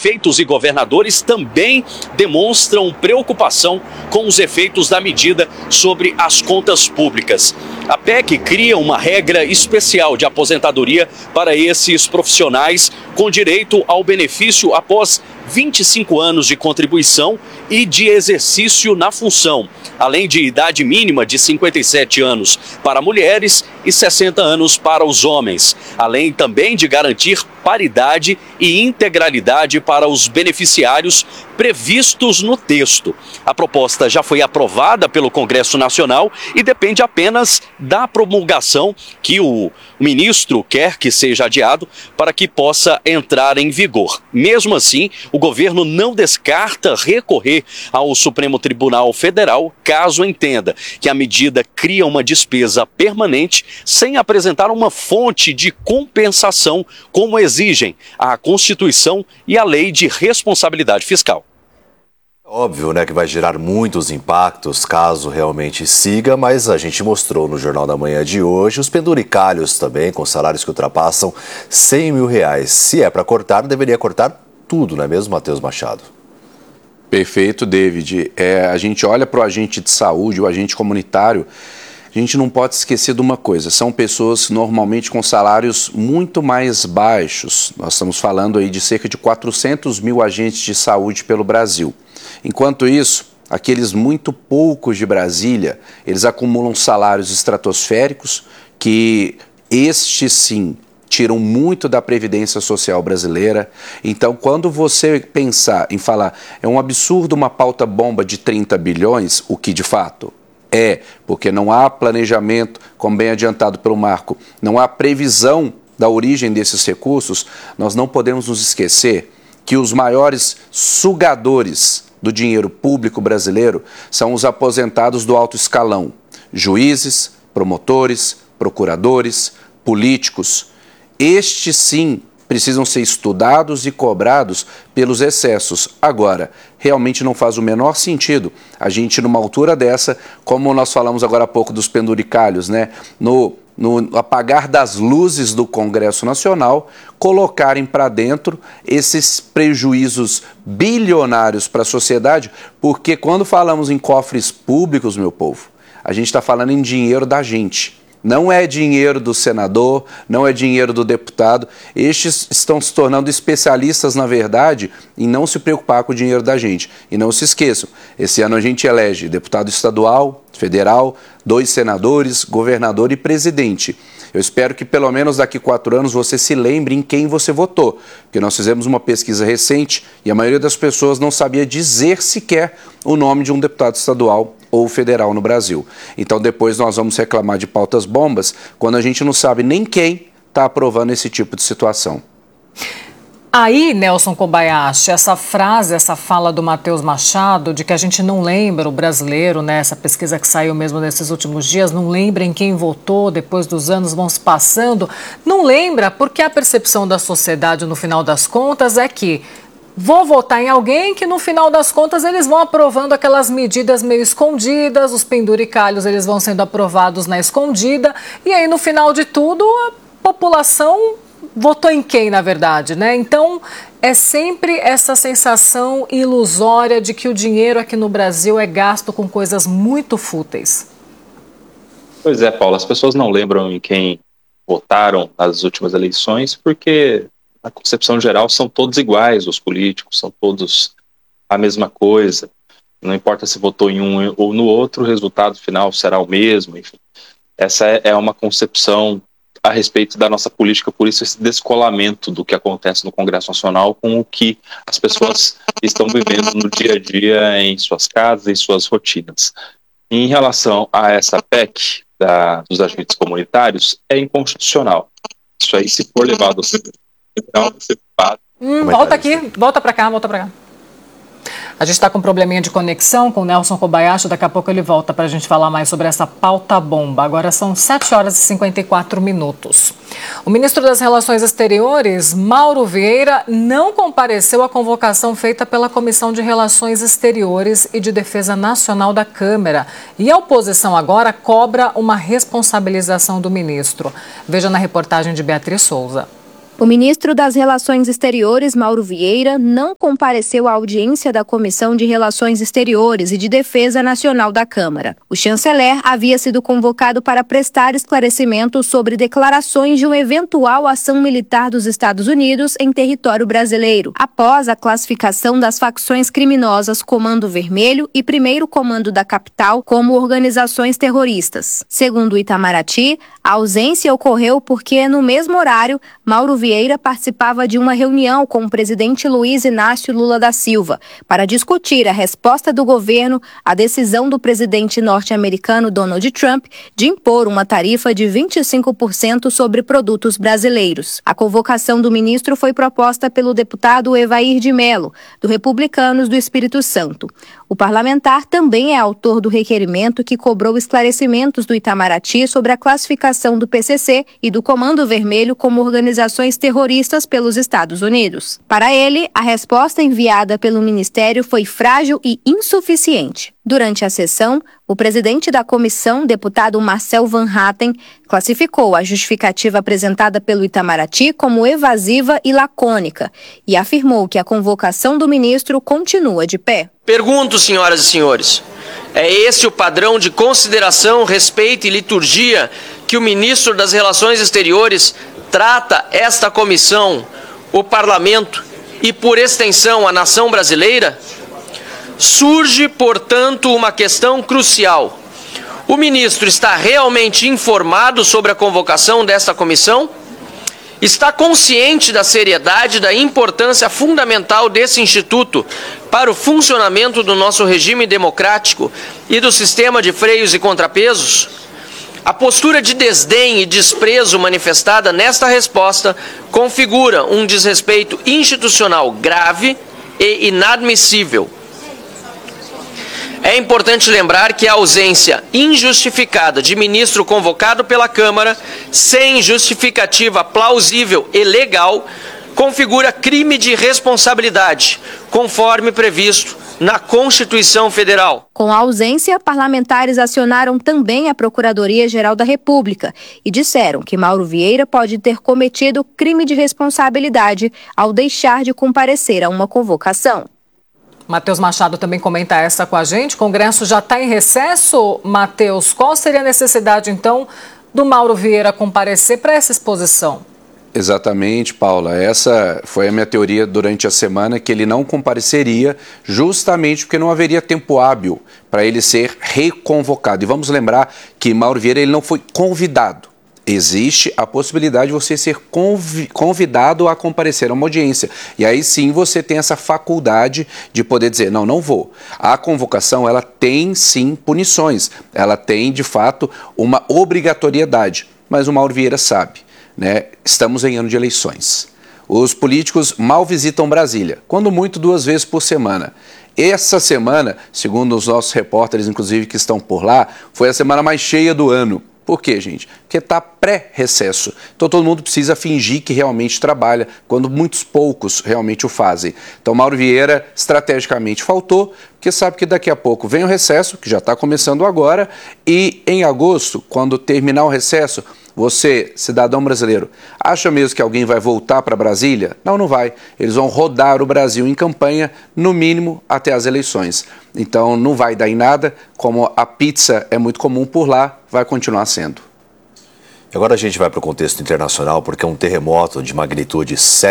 prefeitos e governadores também demonstram preocupação com os efeitos da medida sobre as contas públicas. A PEC cria uma regra especial de aposentadoria para esses profissionais com direito ao benefício após 25 anos de contribuição e de exercício na função, além de idade mínima de 57 anos para mulheres e 60 anos para os homens, além também de garantir paridade e integralidade para os beneficiários previstos no texto. A proposta já foi aprovada pelo Congresso Nacional e depende apenas da promulgação que o ministro quer que seja adiado para que possa entrar em vigor. Mesmo assim, o governo não descarta recorrer ao Supremo Tribunal Federal caso entenda que a medida cria uma despesa permanente sem apresentar uma fonte de compensação, como exigem a Constituição e a Lei de Responsabilidade Fiscal. Óbvio, né, que vai gerar muitos impactos caso realmente siga, mas a gente mostrou no Jornal da Manhã de hoje os penduricalhos também, com salários que ultrapassam R$100 mil. Se é para cortar, deveria cortar tudo, não é mesmo, Matheus Machado? Perfeito, David. A gente olha para o agente de saúde, o agente comunitário, a gente não pode esquecer de uma coisa, são pessoas normalmente com salários muito mais baixos. Nós estamos falando aí de cerca de 400 mil agentes de saúde pelo Brasil. Enquanto isso, aqueles muito poucos de Brasília, eles acumulam salários estratosféricos que estes sim tiram muito da Previdência Social brasileira. Então, quando você pensar em falar, é um absurdo uma pauta bomba de 30 bilhões, o que de fato é, porque não há planejamento, como bem adiantado pelo Marco, não há previsão da origem desses recursos, nós não podemos nos esquecer que os maiores sugadores do dinheiro público brasileiro são os aposentados do alto escalão, juízes, promotores, procuradores, políticos. Estes sim precisam ser estudados e cobrados pelos excessos. Agora, realmente não faz o menor sentido a gente, numa altura dessa, como nós falamos agora há pouco dos penduricalhos, né, no apagar das luzes do Congresso Nacional, colocarem para dentro esses prejuízos bilionários para a sociedade, porque quando falamos em cofres públicos, meu povo, a gente está falando em dinheiro da gente. Não é dinheiro do senador, não é dinheiro do deputado. Estes estão se tornando especialistas, na verdade, em não se preocupar com o dinheiro da gente. E não se esqueçam, esse ano a gente elege deputado estadual, federal, 2 senadores, governador e presidente. Eu espero que pelo menos daqui 4 anos você se lembre em quem você votou, porque nós fizemos uma pesquisa recente e a maioria das pessoas não sabia dizer sequer o nome de um deputado estadual ou federal no Brasil. Então depois nós vamos reclamar de pautas bombas quando a gente não sabe nem quem está aprovando esse tipo de situação. Aí, Nelson Kobayashi, essa frase, essa fala do Matheus Machado, de que a gente não lembra o brasileiro, né, essa pesquisa que saiu mesmo nesses últimos dias, não lembra em quem votou, depois dos anos vão se passando, não lembra porque a percepção da sociedade no final das contas é que vou votar em alguém que no final das contas eles vão aprovando aquelas medidas meio escondidas, os penduricalhos eles vão sendo aprovados na escondida e aí no final de tudo a população votou em quem, na verdade, né? Então, é sempre essa sensação ilusória de que o dinheiro aqui no Brasil é gasto com coisas muito fúteis. Pois é, Paula, as pessoas não lembram em quem votaram nas últimas eleições porque, na concepção geral, são todos iguais, os políticos, são todos a mesma coisa. Não importa se votou em um ou no outro, o resultado final será o mesmo, enfim. Essa é uma concepção a respeito da nossa política, por isso esse descolamento do que acontece no Congresso Nacional com o que as pessoas estão vivendo no dia a dia em suas casas, em suas rotinas. Em relação a essa PEC dos agentes comunitários, é inconstitucional. Isso aí, se for levado a ser volta aqui, volta para cá. A gente está com um probleminha de conexão com o Nelson Kobayashi, daqui a pouco ele volta para a gente falar mais sobre essa pauta bomba. Agora são 7h54. O ministro das Relações Exteriores, Mauro Vieira, não compareceu à convocação feita pela Comissão de Relações Exteriores e de Defesa Nacional da Câmara. E a oposição agora cobra uma responsabilização do ministro. Veja na reportagem de Beatriz Souza. O ministro das Relações Exteriores, Mauro Vieira, não compareceu à audiência da Comissão de Relações Exteriores e de Defesa Nacional da Câmara. O chanceler havia sido convocado para prestar esclarecimentos sobre declarações de uma eventual ação militar dos Estados Unidos em território brasileiro, após a classificação das facções criminosas Comando Vermelho e Primeiro Comando da Capital como organizações terroristas. Segundo o Itamaraty, a ausência ocorreu porque, no mesmo horário, Mauro Vieira participava de uma reunião com o presidente Luiz Inácio Lula da Silva para discutir a resposta do governo à decisão do presidente norte-americano Donald Trump de impor uma tarifa de 25% sobre produtos brasileiros. A convocação do ministro foi proposta pelo deputado Evair de Mello, do Republicanos do Espírito Santo. O parlamentar também é autor do requerimento que cobrou esclarecimentos do Itamaraty sobre a classificação do PCC e do Comando Vermelho como organizações terroristas pelos Estados Unidos. Para ele, a resposta enviada pelo Ministério foi frágil e insuficiente. Durante a sessão, o presidente da comissão, deputado Marcel Van Hatten, classificou a justificativa apresentada pelo Itamaraty como evasiva e lacônica e afirmou que a convocação do ministro continua de pé. Pergunto, senhoras e senhores, é esse o padrão de consideração, respeito e liturgia que o ministro das Relações Exteriores trata esta comissão, o parlamento e, por extensão, a nação brasileira? Surge, portanto, uma questão crucial. O ministro está realmente informado sobre a convocação desta comissão? Está consciente da seriedade e da importância fundamental desse instituto para o funcionamento do nosso regime democrático e do sistema de freios e contrapesos? A postura de desdém e desprezo manifestada nesta resposta configura um desrespeito institucional grave e inadmissível. É importante lembrar que a ausência injustificada de ministro convocado pela Câmara, sem justificativa plausível e legal, configura crime de responsabilidade, conforme previsto na Constituição Federal. Com a ausência, parlamentares acionaram também a Procuradoria-Geral da República e disseram que Mauro Vieira pode ter cometido crime de responsabilidade ao deixar de comparecer a uma convocação. Matheus Machado também comenta essa com a gente. O Congresso já está em recesso. Matheus, qual seria a necessidade, então, do Mauro Vieira comparecer para essa exposição? Exatamente, Paula. Essa foi a minha teoria durante a semana, que ele não compareceria justamente porque não haveria tempo hábil para ele ser reconvocado. E vamos lembrar que Mauro Vieira ele não foi convidado. Existe a possibilidade de você ser convidado a comparecer a uma audiência. E aí sim você tem essa faculdade de poder dizer, não vou. A convocação, ela tem sim punições. Ela tem, de fato, uma obrigatoriedade. Mas o Mauro Vieira sabe, né? Estamos em ano de eleições. Os políticos mal visitam Brasília, quando muito 2 vezes por semana. Essa semana, segundo os nossos repórteres, inclusive, que estão por lá, foi a semana mais cheia do ano. Por quê, gente? Porque está pré-recesso. Então todo mundo precisa fingir que realmente trabalha, quando muitos poucos realmente o fazem. Então Mauro Vieira estrategicamente faltou, porque sabe que daqui a pouco vem o recesso, que já está começando agora, e em agosto, quando terminar o recesso, você, cidadão brasileiro, acha mesmo que alguém vai voltar para Brasília? Não vai. Eles vão rodar o Brasil em campanha, no mínimo, até as eleições. Então, não vai dar em nada, como a pizza é muito comum por lá, vai continuar sendo. Agora a gente vai para o contexto internacional, porque um terremoto de magnitude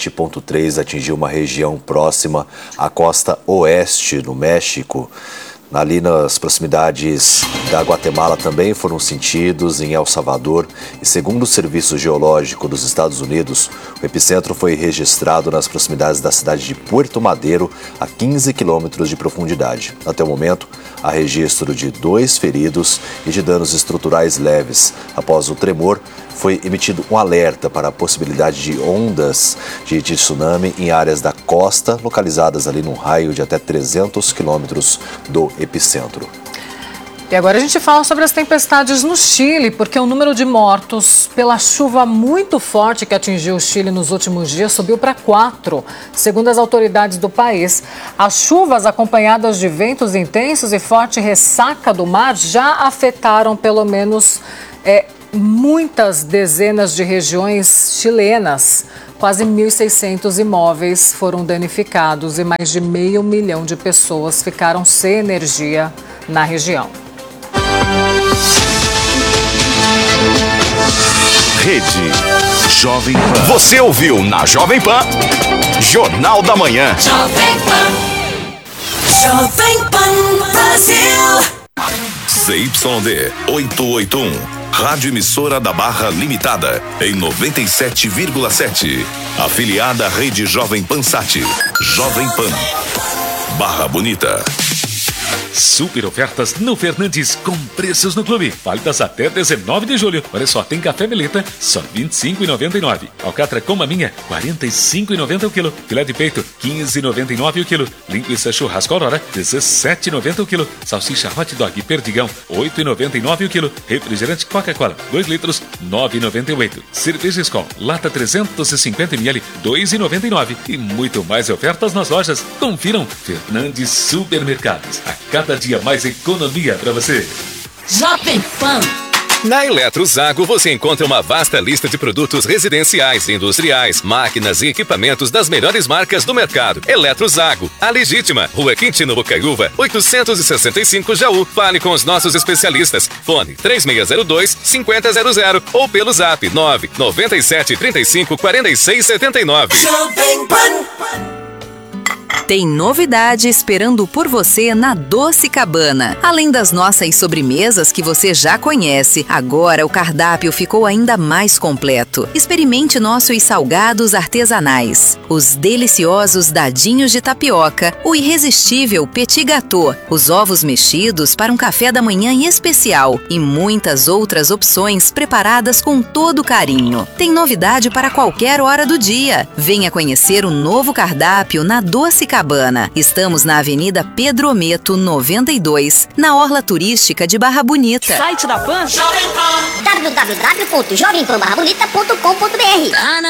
7,3 atingiu uma região próxima à costa oeste, no México. Ali nas proximidades da Guatemala também foram sentidos, em El Salvador, e segundo o Serviço Geológico dos Estados Unidos, o epicentro foi registrado nas proximidades da cidade de Puerto Madero, a 15 quilômetros de profundidade. Até o momento, há registro de 2 feridos e de danos estruturais leves. Após o tremor, foi emitido um alerta para a possibilidade de ondas de tsunami em áreas da costa, localizadas ali num raio de até 300 quilômetros do epicentro. E agora a gente fala sobre as tempestades no Chile, porque o número de mortos pela chuva muito forte que atingiu o Chile nos últimos dias subiu para 4, segundo as autoridades do país. As chuvas, acompanhadas de ventos intensos e forte ressaca do mar, já afetaram pelo menos muitas dezenas de regiões chilenas. Quase 1.600 imóveis foram danificados e mais de 500 mil de pessoas ficaram sem energia na região. Rede Jovem Pan. Você ouviu na Jovem Pan, Jornal da Manhã. Jovem Pan. Jovem Pan Brasil. ZYD 881, Rádio Emissora da Barra Limitada, em 97,7. Afiliada à Rede Jovem Pan Sat. Jovem Pan. Barra Bonita. Super ofertas no Fernandes com preços no clube. Válidas até 19 de julho. Olha só, tem café Melita, só R$ 25,99. Alcatra com maminha, R$ 45,90 o quilo. Filé de peito, R$ 15,99 o quilo. Linguiça churrasco Aurora, R$ 17,90 o quilo. Salsicha hot dog Perdigão, R$ 8,99 o quilo. Refrigerante Coca-Cola, 2 litros, R$ 9,98. Cerveja Skol, lata 350 ml, R$ 2,99. E muito mais ofertas nas lojas. Confiram Fernandes Supermercados. A cada dia mais economia para você. Jovem Pan. Na Eletrozago você encontra uma vasta lista de produtos residenciais, industriais, máquinas e equipamentos das melhores marcas do mercado. Eletrozago, a legítima, Rua Quintino Bocaiúva, 865 Jaú. Fale com os nossos especialistas. Fone 3602-5000 ou pelo zap 997354679. Jovem Pan. Tem novidade esperando por você na Doce Cabana. Além das nossas sobremesas que você já conhece, agora o cardápio ficou ainda mais completo. Experimente nossos salgados artesanais, os deliciosos dadinhos de tapioca, o irresistível petit gâteau, os ovos mexidos para um café da manhã especial e muitas outras opções preparadas com todo carinho. Tem novidade para qualquer hora do dia. Venha conhecer o novo cardápio na Doce Cabana. Estamos na Avenida Pedro Ometo, 92, na Orla Turística de Barra Bonita. Site da Pan? www.jovempanbarrabonita.com.br